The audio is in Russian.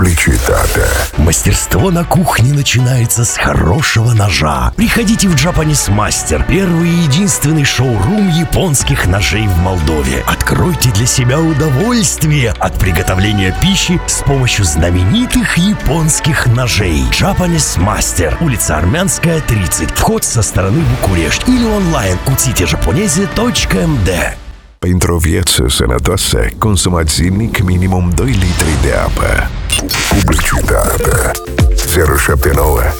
Publicitate. Мастерство на кухне начинается с хорошего ножа. Приходите в Japanese Master, первый и единственный шоурум японских ножей в Молдове. Откройте для себя удовольствие от приготовления пищи с помощью знаменитых японских ножей. Japanese Master, улица Армянская, 30. Вход со стороны București или онлайн cutijaponeze.md. Pentru o viață sănătoasă, consumați zilnic minimum 2 litri de apă. Publicitate. 079